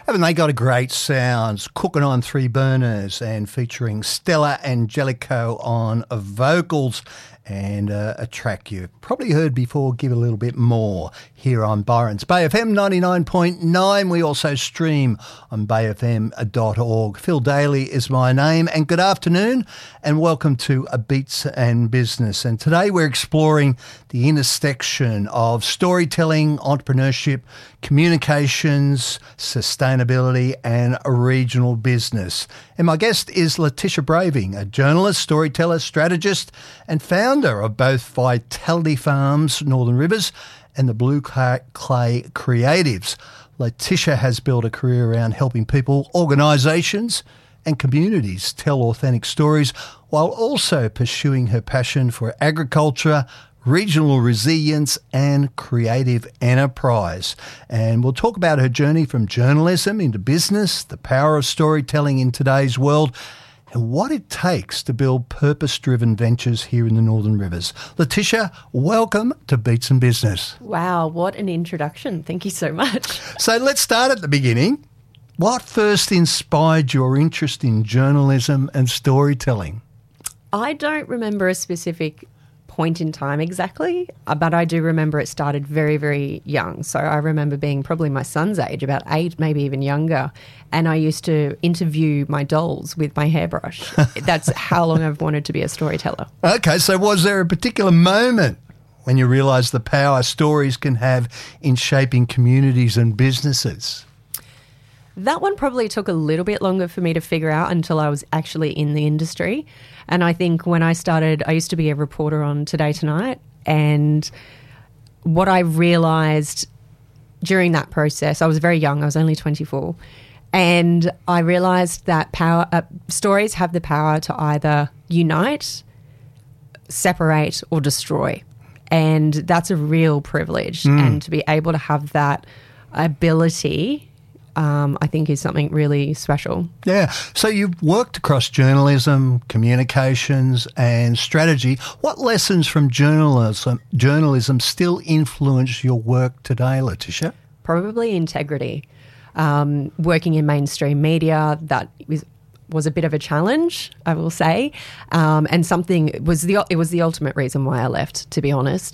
Haven't they got a great sounds? Cooking on 3 burners and featuring Stella Angelico on vocals, and a track you've probably heard before, Give a Little Bit More, here on Byron's Bay FM 99.9. We also stream on bayfm.org. Phil Daly is my name, and good afternoon and welcome to A Beats and Business. And today we're exploring the intersection of storytelling, entrepreneurship, communications, sustainability and regional business. And my guest is Letitia Braving, a journalist, storyteller, strategist and founder of both Vitality Farms, Northern Rivers, and the Blue Clay Creatives. Letitia has built a career around helping people, organisations and communities tell authentic stories while also pursuing her passion for agriculture, regional resilience and creative enterprise. And we'll talk about her journey from journalism into business, the power of storytelling in today's world, and what it takes to build purpose-driven ventures here in the Northern Rivers. Letitia, welcome to Beats and Business. Wow, what an introduction. Thank you so much. So let's start at the beginning. What first inspired your interest in journalism and storytelling? I don't remember a specific point in time exactly, but I do remember it started very, very young. So I remember being probably my son's age, about 8, maybe even younger, and I used to interview my dolls with my hairbrush. That's how long I've wanted to be a storyteller. Okay, so was there a particular moment when you realised the power stories can have in shaping communities and businesses? That one probably took a little bit longer for me to figure out until I was actually in the industry. And I think when I started, I used to be a reporter on Today Tonight. And what I realised during that process, I was very young, I was only 24. And I realised that stories have the power to either unite, separate or destroy. And that's a real privilege. And to be able to have that ability, I think is something really special. Yeah. So you've worked across journalism, communications and strategy. What lessons from journalism still influence your work today, Letitia? Probably integrity. Working in mainstream media, that was a bit of a challenge, I will say, and something it was the ultimate reason why I left, to be honest.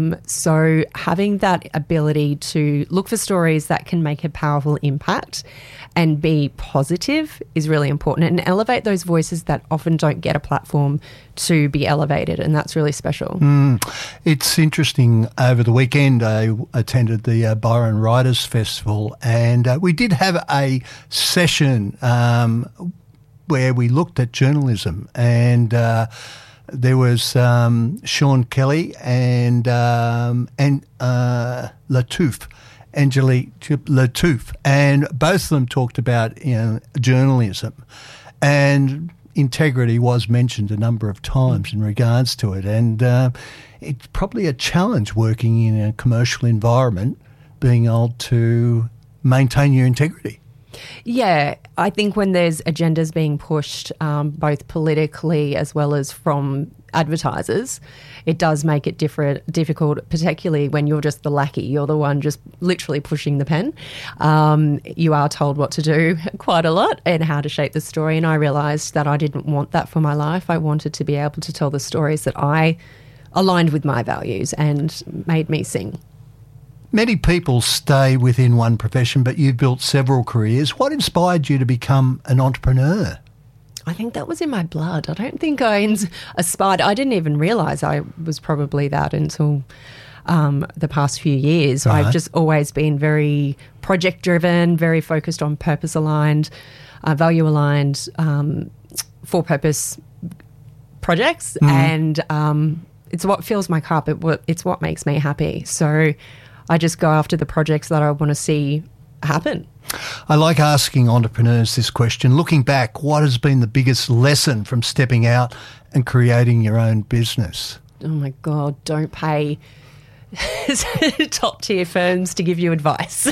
So having that ability to look for stories that can make a powerful impact and be positive is really important, and elevate those voices that often don't get a platform to be elevated, and that's really special. It's interesting. Over the weekend, I attended the Byron Writers Festival, and we did have a session where we looked at journalism, and there was Sean Kelly and Lattouf, Angelique Lattouf, and both of them talked about journalism, and integrity was mentioned a number of times in regards to it, and it's probably a challenge working in a commercial environment, being able to maintain your integrity. Yeah, I think when there's agendas being pushed, both politically as well as from advertisers, it does make it difficult, particularly when you're just the lackey. You're the one just literally pushing the pen. You are told what to do quite a lot and how to shape the story, and I realised that I didn't want that for my life. I wanted to be able to tell the stories that I aligned with my values and made me sing. Many people stay within one profession, but you've built several careers. What inspired you to become an entrepreneur? I think that was in my blood. I don't think I aspired. I didn't even realise I was probably that until the past few years. Right. I've just always been very project-driven, very focused on purpose-aligned, value-aligned, for-purpose projects, and it's what fills my cup. It's what makes me happy. So I just go after the projects that I want to see happen. I like asking entrepreneurs this question. Looking back, what has been the biggest lesson from stepping out and creating your own business? Oh my God, don't pay top tier firms to give you advice.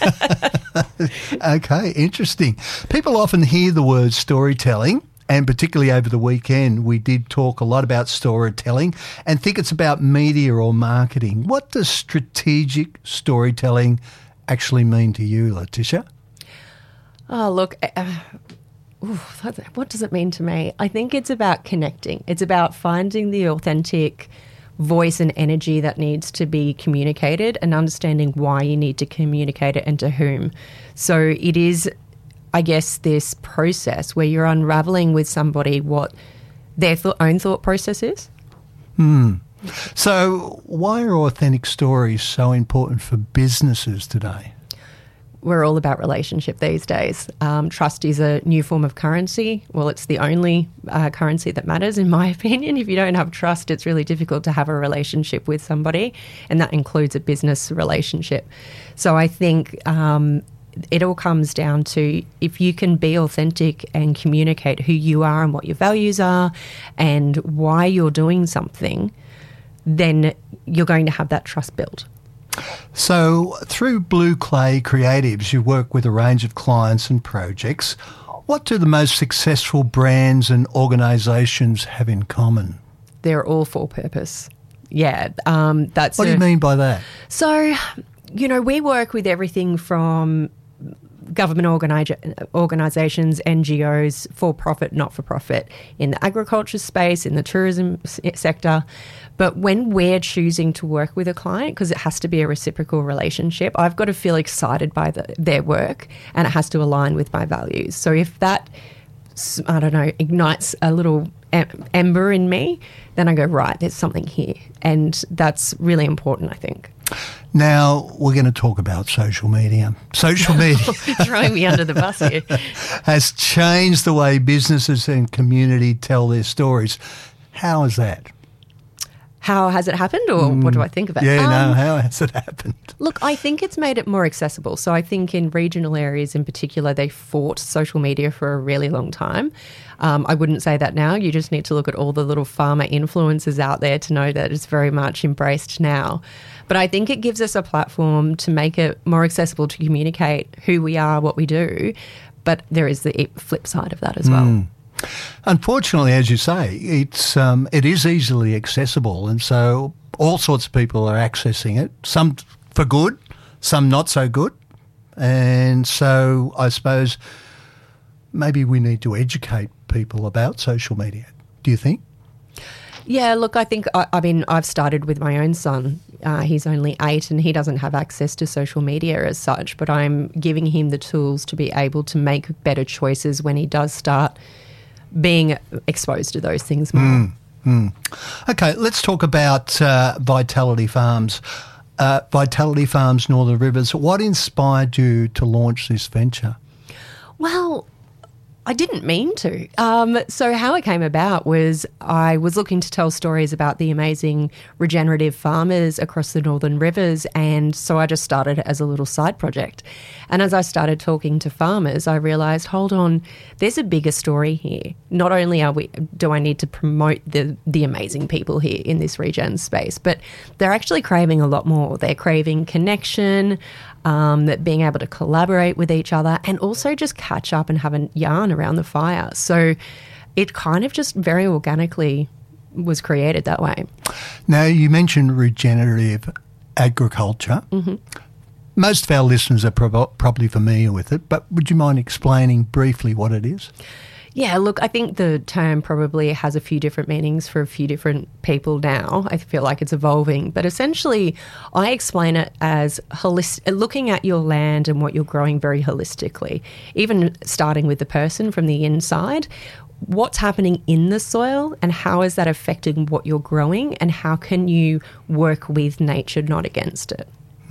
Okay, interesting. People often hear the word storytelling, and particularly over the weekend, we did talk a lot about storytelling and think it's about media or marketing. What does strategic storytelling actually mean to you, Letitia? Oh, look, what does it mean to me? I think it's about connecting. It's about finding the authentic voice and energy that needs to be communicated and understanding why you need to communicate it and to whom. So it is, I guess, this process where you're unraveling with somebody what their own thought process is. So why are authentic stories so important for businesses today? We're all about relationship these days. Trust is a new form of currency. Well, it's the only currency that matters, in my opinion. If you don't have trust, it's really difficult to have a relationship with somebody, and that includes a business relationship. So I think it all comes down to if you can be authentic and communicate who you are and what your values are and why you're doing something, then you're going to have that trust built. So through Blue Clay Creatives, you work with a range of clients and projects. What do the most successful brands and organisations have in common? They're all for purpose. Yeah. What do you mean by that? So, we work with everything from government organisations, NGOs, for-profit, not-for-profit, in the agriculture space, in the tourism sector. But when we're choosing to work with a client, because it has to be a reciprocal relationship, I've got to feel excited by their work and it has to align with my values. So if that, ignites a little ember in me, then I go, right, there's something here. And that's really important, I think. Now, we're going to talk about social media. Social media throwing me under the bus here has changed the way businesses and community tell their stories. How is that? How has it happened, or what do I think of it? How has it happened? Look, I think it's made it more accessible. So I think in regional areas in particular, they fought social media for a really long time. I wouldn't say that now. You just need to look at all the little farmer influencers out there to know that it's very much embraced now. But I think it gives us a platform to make it more accessible to communicate who we are, what we do. But there is the flip side of that as well. Unfortunately, as you say, it is easily accessible, and so all sorts of people are accessing it, some for good, some not so good. And so I suppose maybe we need to educate people about social media. Do you think? Yeah, look, I think, I've started with my own son. He's only 8 and he doesn't have access to social media as such, but I'm giving him the tools to be able to make better choices when he does start being exposed to those things more. Okay, let's talk about Vitality Farms. Vitality Farms Northern Rivers. What inspired you to launch this venture? Well, I didn't mean to. So how it came about was I was looking to tell stories about the amazing regenerative farmers across the Northern Rivers, and so I just started it as a little side project. And as I started talking to farmers, I realised, hold on, there's a bigger story here. Not only do I need to promote the amazing people here in this regen space, but they're actually craving a lot more. They're craving connection, that being able to collaborate with each other and also just catch up and have a yarn around the fire. So it kind of just very organically was created that way. Now, you mentioned regenerative agriculture. Most of our listeners are probably familiar with it, but would you mind explaining briefly what it is? Yeah, look, I think the term probably has a few different meanings for a few different people now. I feel like it's evolving. But essentially, I explain it as looking at your land and what you're growing very holistically, even starting with the person from the inside. What's happening in the soil and how is that affecting what you're growing, and how can you work with nature, not against it?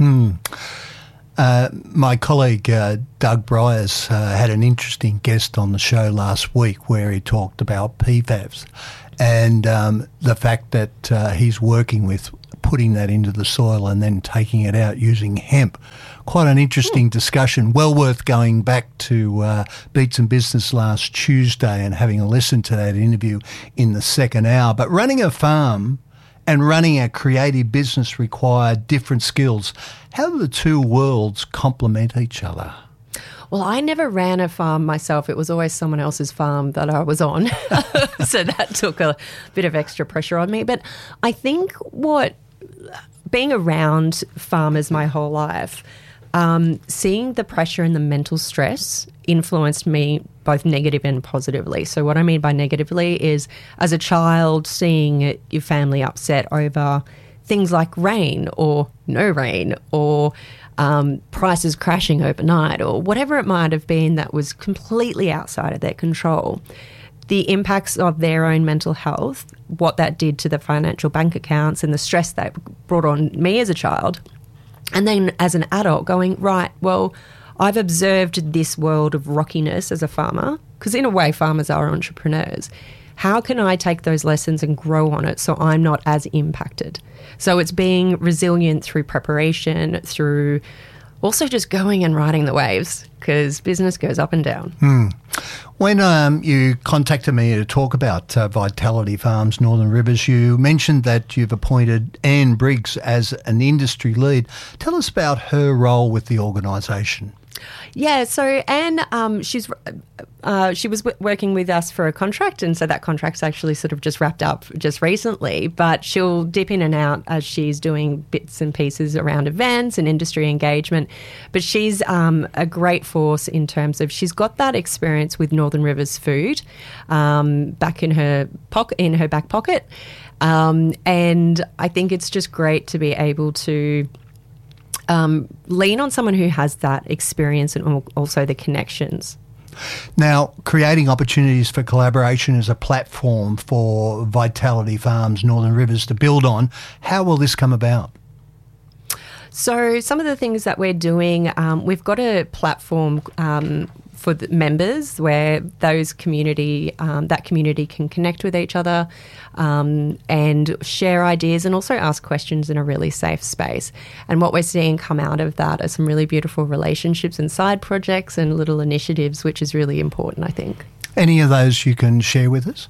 My colleague Doug Bryers had an interesting guest on the show last week where he talked about PFAS and the fact that he's working with putting that into the soil and then taking it out using hemp. Quite an interesting discussion, well worth going back to Beats and Business last Tuesday and having a listen to that interview in the second hour. But running a farm and running a creative business require different skills. How do the two worlds complement each other? Well, I never ran a farm myself. It was always someone else's farm that I was on. So that took a bit of extra pressure on me. But I think being around farmers my whole life, seeing the pressure and the mental stress influenced me both negative and positively. So what I mean by negatively is, as a child, seeing your family upset over things like rain or no rain, or prices crashing overnight, or whatever it might have been that was completely outside of their control. The impacts of their own mental health, what that did to the financial bank accounts, and the stress that brought on me as a child. And then as an adult going, right, well, I've observed this world of rockiness as a farmer, because in a way farmers are entrepreneurs. How can I take those lessons and grow on it so I'm not as impacted? So it's being resilient through preparation, through also just going and riding the waves, because business goes up and down. When you contacted me to talk about Vitality Farms Northern Rivers, you mentioned that you've appointed Anne Briggs as an industry lead. Tell us about her role with the organisation. Yeah, so Anne, she was working with us for a contract, and so that contract's actually sort of just wrapped up just recently, but she'll dip in and out as she's doing bits and pieces around events and industry engagement. But she's a great force in terms of she's got that experience with Northern Rivers food back in her back pocket, and I think it's just great to be able to lean on someone who has that experience and also the connections. Now, creating opportunities for collaboration as a platform for Vitality Farms Northern Rivers to build on, how will this come about? So some of the things that we're doing, we've got a platform for the members where that community can connect with each other and share ideas and also ask questions in a really safe space. And what we're seeing come out of that are some really beautiful relationships and side projects and little initiatives, which is really important, I think. Any of those you can share with us?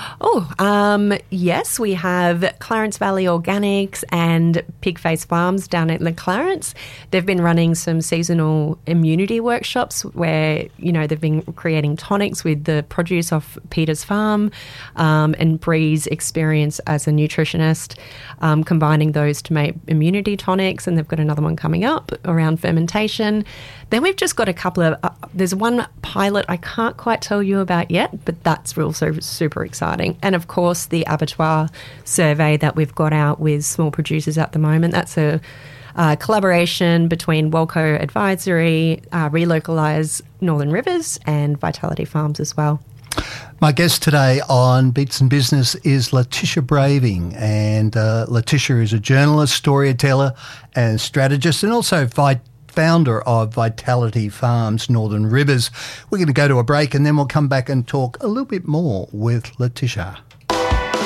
Yes, we have Clarence Valley Organics and Pigface Farms down at the Clarence. They've been running some seasonal immunity workshops where, they've been creating tonics with the produce off Peter's farm and Bree's experience as a nutritionist, combining those to make immunity tonics, and they've got another one coming up around fermentation. Then we've just got a couple of, there's one pilot I can't quite tell you about yet, but that's also super exciting. And of course, the abattoir survey that we've got out with small producers at the moment, that's a collaboration between Walco Advisory, Relocalise Northern Rivers and Vitality Farms as well. My guest today on Beats and Business is Letitia Braving, and Letitia is a journalist, storyteller and strategist, and also founder of Vitality Farms Northern Rivers. We're going to go to a break and then we'll come back and talk a little bit more with Letitia.